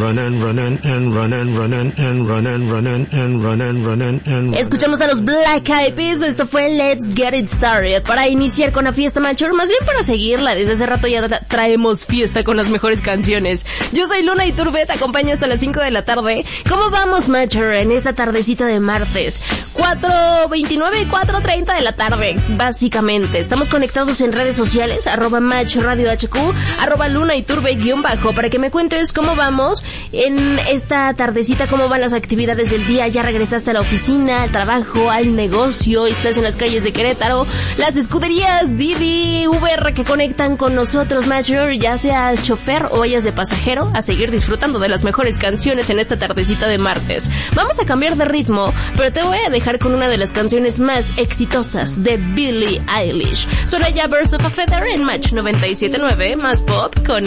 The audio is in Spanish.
Escuchamos a los Black Eyed Peas. Esto fue Let's Get It Started. Para iniciar con la fiesta Mature, más bien para seguirla. Desde hace rato ya traemos fiesta con las mejores canciones. Yo soy Luna Iturbe, te acompaño hasta las 5 de la tarde. ¿Cómo vamos, Mature, en esta tardecita de martes? 4:29, 4:30 de la tarde, básicamente. Estamos conectados en redes sociales, @Match Radio HQ, @Luna Iturbe _ para que me cuentes cómo vamos en esta tardecita, cómo van las actividades del día. Ya regresaste a la oficina, al trabajo, al negocio, estás en las calles de Querétaro, las escuderías Didi, Uber que conectan con nosotros, Mature, ya seas chofer o vayas de pasajero, a seguir disfrutando de las mejores canciones en esta tardecita de martes. Vamos a cambiar de ritmo, pero te voy a dejar con una de las canciones más exitosas de Billie Eilish. Suena ya Birds of a Feather en Match 97.9, más pop con